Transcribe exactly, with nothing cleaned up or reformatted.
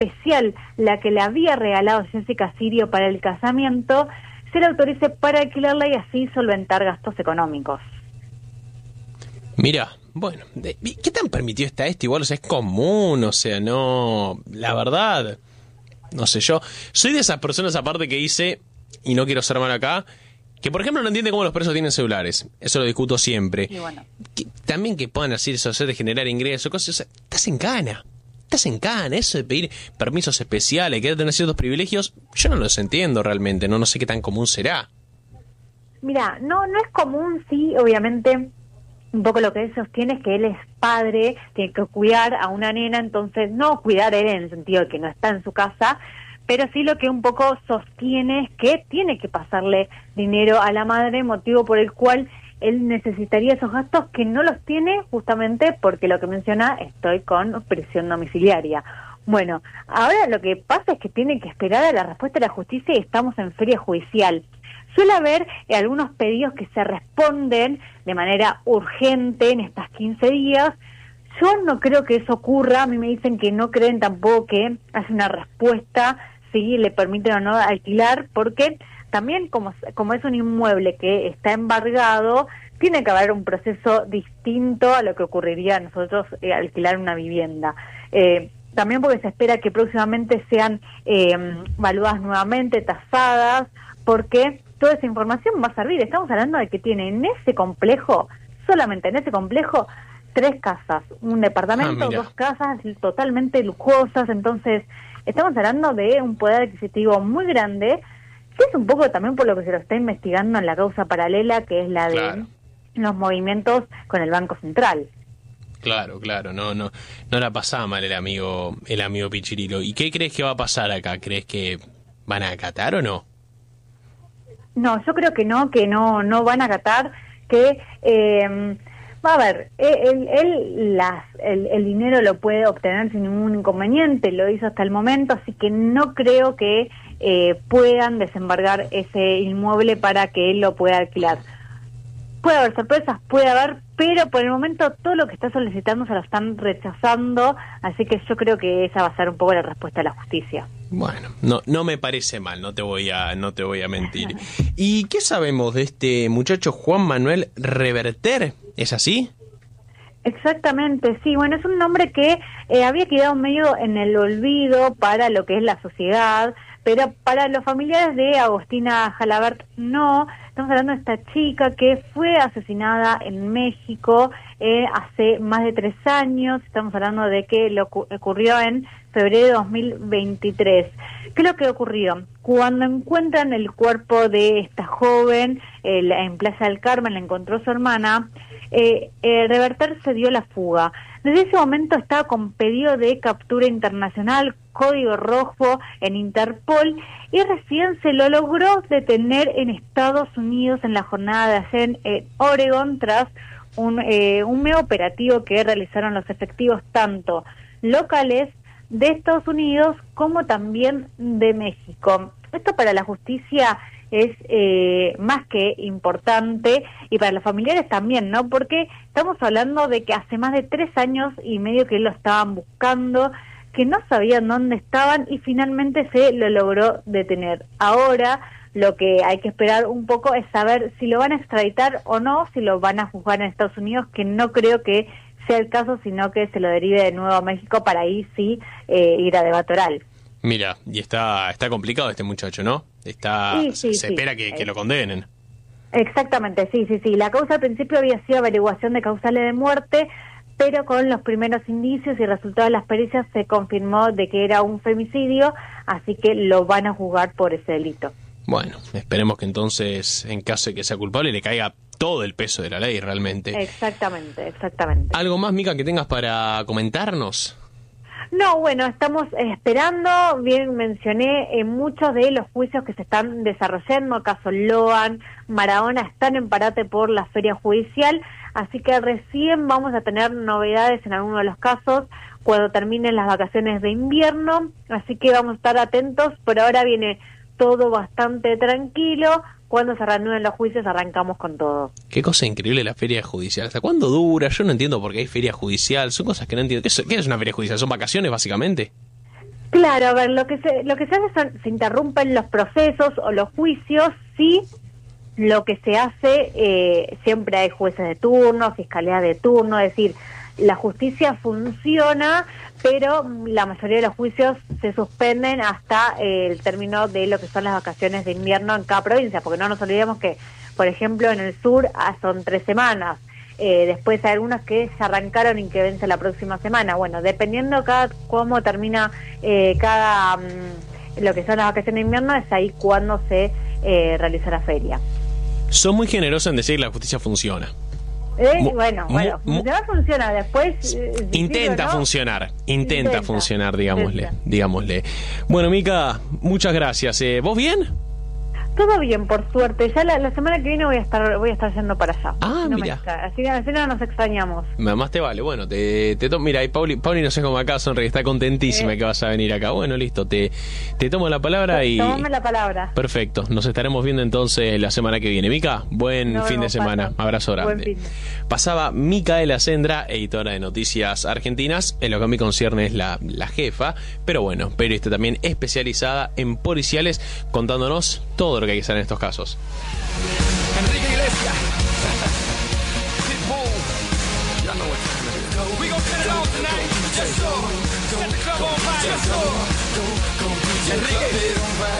especial, la que le había regalado Jessica Sirio para el casamiento, se le autorice para alquilarla y así solventar gastos económicos. Mira, bueno, ¿qué tan permitido está esto? Igual, o sea, es común, o sea, no... La verdad, no sé, yo soy de esas personas aparte que dice, y no quiero ser mal acá, que por ejemplo no entiende cómo los presos tienen celulares. Eso lo discuto siempre. Y bueno. Que, también que puedan hacer eso, hacer de generar ingresos, cosas, o sea, estás en cana. Estás en cana, eso de pedir permisos especiales, querer tener ciertos privilegios, yo no los entiendo realmente, no, no sé qué tan común será. Mira, no, no es común, sí, obviamente... Un poco lo que él sostiene es que él es padre, tiene que cuidar a una nena, entonces no cuidar a él en el sentido de que no está en su casa, pero sí lo que un poco sostiene es que tiene que pasarle dinero a la madre, motivo por el cual él necesitaría esos gastos que no los tiene justamente porque lo que menciona, estoy con prisión domiciliaria. Bueno, ahora lo que pasa es que tiene que esperar a la respuesta de la justicia y estamos en feria judicial. Suele haber eh, algunos pedidos que se responden de manera urgente en estas quince días. Yo no creo que eso ocurra. A mí me dicen que no creen tampoco que hace una respuesta si le permiten o no alquilar, porque también como, como es un inmueble que está embargado, tiene que haber un proceso distinto a lo que ocurriría a nosotros eh, alquilar una vivienda. Eh, también porque se espera que próximamente sean eh, evaluadas nuevamente, tasadas, porque toda esa información va a servir. Estamos hablando de que tiene en ese complejo, solamente en ese complejo, tres casas, un departamento, ah, dos casas totalmente lujosas. Entonces, estamos hablando de un poder adquisitivo muy grande, que es un poco también por lo que se lo está investigando en la causa paralela, que es la de claro. los movimientos con el Banco Central. Claro, claro, no, no, no la pasaba mal el amigo, el amigo Pichirilo. ¿Y qué crees que va a pasar acá? ¿Crees que van a acatar o no? No, yo creo que no, que no no van a acatar, que eh, va a ver, él, él las, el, el dinero lo puede obtener sin ningún inconveniente, lo hizo hasta el momento, así que no creo que eh, puedan desembargar ese inmueble para que él lo pueda alquilar. Puede haber sorpresas, puede haber, pero por el momento todo lo que está solicitando se lo están rechazando, así que yo creo que esa va a ser un poco la respuesta de la justicia. Bueno, no no me parece mal, no te voy a no te voy a mentir. ¿Y qué sabemos de este muchacho Juan Manuel Reverter? ¿Es así? Exactamente, sí, bueno, es un nombre que eh, había quedado medio en el olvido para lo que es la sociedad, pero para los familiares de Agostina Jalabert no. Estamos hablando de esta chica que fue asesinada en México eh, hace más de tres años. Estamos hablando de que lo ocurrió en febrero de dos mil veintitrés. ¿Qué es lo que ocurrió? Cuando encuentran el cuerpo de esta joven eh, en Plaza del Carmen, la encontró su hermana, eh, eh, Reverter se dio la fuga. Desde ese momento estaba con pedido de captura internacional, código rojo en Interpol, y recién se lo logró detener en Estados Unidos en la jornada de ayer en eh, Oregon, tras un, eh, un mega operativo que realizaron los efectivos tanto locales de Estados Unidos como también de México. Esto para la justicia es eh, más que importante y para los familiares también, ¿no? Porque estamos hablando de que hace más de tres años y medio que lo estaban buscando, que no sabían dónde estaban y finalmente se lo logró detener. Ahora lo que hay que esperar un poco es saber si lo van a extraditar o no, si lo van a juzgar en Estados Unidos, que no creo que sea el caso, sino que se lo derive de nuevo a México para ahí sí eh, ir a debate oral. Mira, y está está complicado este muchacho, ¿no? Está Sí, sí, se sí. espera que, que lo condenen. Exactamente, sí, sí, sí. La causa al principio había sido averiguación de causales de muerte, pero con los primeros indicios y resultados de las pericias se confirmó de que era un femicidio, así que lo van a juzgar por ese delito. Bueno, esperemos que entonces, en caso de que sea culpable, le caiga todo el peso de la ley realmente. Exactamente, exactamente. ¿Algo más, Mica, que tengas para comentarnos? No, bueno, estamos esperando, bien mencioné, en muchos de los juicios que se están desarrollando, el caso Loan, Maradona, están en parate por la feria judicial, así que recién vamos a tener novedades en algunos de los casos cuando terminen las vacaciones de invierno, así que vamos a estar atentos. Por ahora viene todo bastante tranquilo. Cuando se reanuden los juicios arrancamos con todo. Qué cosa increíble la feria judicial. ¿Hasta cuándo dura? Yo no entiendo por qué hay feria judicial. Son cosas que no entiendo. ¿Qué es, qué es una feria judicial? ¿Son vacaciones, básicamente? Claro, a ver, lo que se, lo que se hace son, se interrumpen los procesos o los juicios si lo que se hace, eh, siempre hay jueces de turno, fiscalía de turno, es decir, la justicia funciona, pero la mayoría de los juicios se suspenden hasta eh, el término de lo que son las vacaciones de invierno en cada provincia, porque no nos olvidemos que, por ejemplo, en el sur ah, son tres semanas. Eh, después hay algunas que ya arrancaron y que vence la próxima semana. Bueno, dependiendo cada cómo termina eh, cada um, lo que son las vacaciones de invierno, es ahí cuando se eh, realiza la feria. Son muy generosos en decir que la justicia funciona. Eh, Mu- bueno, mu- bueno, mu- funciona, funciona. Después eh, Intenta ¿no? funcionar, intenta, Intenta, funcionar, digámosle, intenta. digámosle. Bueno, Mica, muchas gracias. Eh, ¿Vos bien? Todo bien, por suerte. Ya la, la semana que viene voy a estar voy a estar yendo para allá. Ah, no mira. Me extra- así, así no nos extrañamos. Más te vale, bueno, te, te to- mira, y Pauli, Pauli no sé cómo acá sonríe, está contentísima Eh. que vas a venir acá. Bueno, listo, te, te tomo la palabra y... Tomame la palabra. Perfecto, nos estaremos viendo entonces la semana que viene. Mica, buen Nos fin de vemos, semana, Pato. abrazo Buen grande. fin. Pasaba Micaela Sendra, editora de Noticias Argentinas, en lo que a mí concierne es la, la jefa, pero bueno, periodista también especializada en policiales, contándonos todo lo que hay que hacer en estos casos. Enrique Iglesias. Pitbull. Y'all know what time it is. We gon' set it off tonight. Yes, sir. Set the club on fire. Yes, sir. Enrique.